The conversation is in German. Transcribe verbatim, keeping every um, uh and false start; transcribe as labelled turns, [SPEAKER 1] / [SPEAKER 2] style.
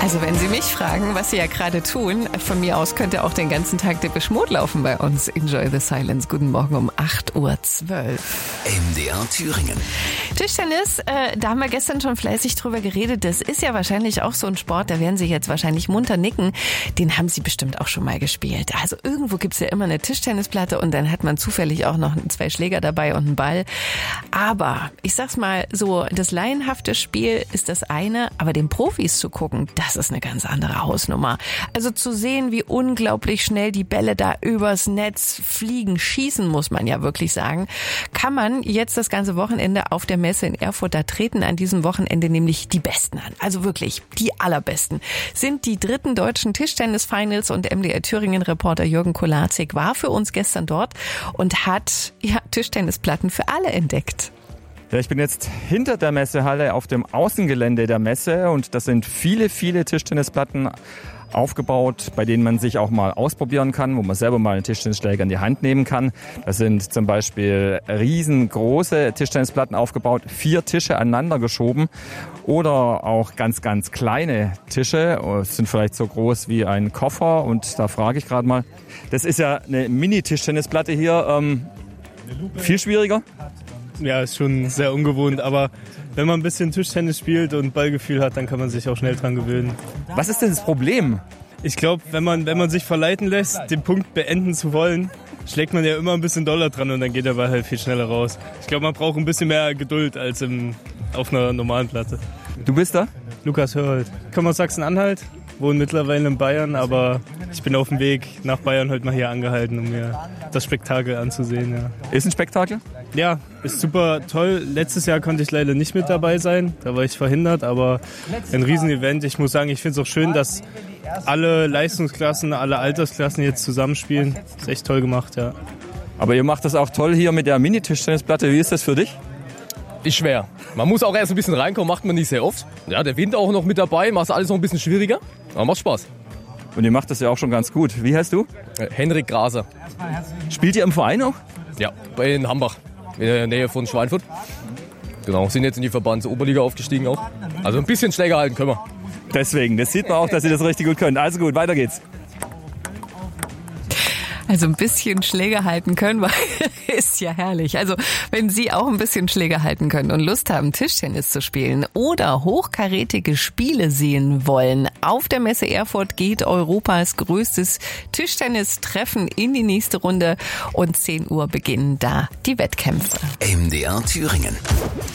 [SPEAKER 1] Also wenn Sie mich fragen, was Sie ja gerade tun, von mir aus könnte auch den ganzen Tag Depeche Mode laufen bei uns. Enjoy the Silence. Guten Morgen um acht Uhr zwölf.
[SPEAKER 2] M D R Thüringen.
[SPEAKER 1] Tischtennis, äh, da haben wir gestern schon fleißig drüber geredet. Das ist ja wahrscheinlich auch so ein Sport, da werden Sie jetzt wahrscheinlich munter nicken. Den haben Sie bestimmt auch schon mal gespielt. Also irgendwo gibt's ja immer eine Tischtennisplatte und dann hat man zufällig auch noch zwei Schläger dabei und einen Ball. Aber ich sag's mal so, das laienhafte Spiel ist das eine, aber den Profis zu gucken, das ist eine ganz andere Hausnummer. Also zu sehen, wie unglaublich schnell die Bälle da übers Netz fliegen, schießen, muss man ja wirklich sagen, kann man jetzt das ganze Wochenende auf der Messe in Erfurt, da treten an diesem Wochenende nämlich die Besten an. Also wirklich, die allerbesten. Sind die dritten deutschen Tischtennis-Finals und M D R Thüringen-Reporter Jürgen Kolarzig war für uns gestern dort und hat ja Tischtennisplatten für alle entdeckt.
[SPEAKER 3] Ja, ich bin jetzt hinter der Messehalle auf dem Außengelände der Messe und das sind viele, viele Tischtennisplatten aufgebaut, bei denen man sich auch mal ausprobieren kann, wo man selber mal einen Tischtennisschläger in die Hand nehmen kann. Da sind zum Beispiel riesengroße Tischtennisplatten aufgebaut, vier Tische aneinander geschoben oder auch ganz, ganz kleine Tische, sind vielleicht so groß wie ein Koffer und da frage ich gerade mal, das ist ja eine Mini-Tischtennisplatte hier, ähm, viel schwieriger?
[SPEAKER 4] Ja, ist schon sehr ungewohnt, aber wenn man ein bisschen Tischtennis spielt und Ballgefühl hat, dann kann man sich auch schnell dran gewöhnen.
[SPEAKER 3] Was ist denn das Problem?
[SPEAKER 4] Ich glaube, wenn man, wenn man sich verleiten lässt, den Punkt beenden zu wollen, schlägt man ja immer ein bisschen doller dran und dann geht der Ball halt viel schneller raus. Ich glaube, man braucht ein bisschen mehr Geduld als im, auf einer normalen Platte.
[SPEAKER 3] Du bist da?
[SPEAKER 4] Lukas Hörhold. Ich komme aus Sachsen-Anhalt, wohne mittlerweile in Bayern, aber ich bin auf dem Weg nach Bayern heute mal hier angehalten, um mir das Spektakel anzusehen. Ja.
[SPEAKER 3] Ist ein Spektakel?
[SPEAKER 4] Ja, ist super toll. Letztes Jahr konnte ich leider nicht mit dabei sein, da war ich verhindert, aber ein Riesenevent. Ich muss sagen, ich finde es auch schön, dass alle Leistungsklassen, alle Altersklassen jetzt zusammenspielen. Ist echt toll gemacht, ja.
[SPEAKER 3] Aber ihr macht das auch toll hier mit der Mini-Tischtennisplatte. Wie ist das für dich?
[SPEAKER 5] Ist schwer. Man muss auch erst ein bisschen reinkommen, macht man nicht sehr oft. Ja, der Wind auch noch mit dabei, macht alles noch ein bisschen schwieriger, aber macht Spaß.
[SPEAKER 3] Und ihr macht das ja auch schon ganz gut. Wie heißt du?
[SPEAKER 5] Äh, Henrik Graser.
[SPEAKER 3] Spielt ihr im Verein auch?
[SPEAKER 5] Ja, in Hambach, in der Nähe von Schweinfurt. Genau, sind jetzt in die Verbandsoberliga aufgestiegen auch. Also ein bisschen Schläger halten können wir.
[SPEAKER 3] Deswegen, das sieht man auch, dass ihr das richtig gut könnt. Also gut, weiter geht's.
[SPEAKER 1] Also ein bisschen Schläger halten können, ist ja herrlich. Also wenn Sie auch ein bisschen Schläger halten können und Lust haben, Tischtennis zu spielen oder hochkarätige Spiele sehen wollen, auf der Messe Erfurt geht Europas größtes Tischtennis-Treffen in die nächste Runde und zehn Uhr beginnen da die Wettkämpfe.
[SPEAKER 2] M D R Thüringen.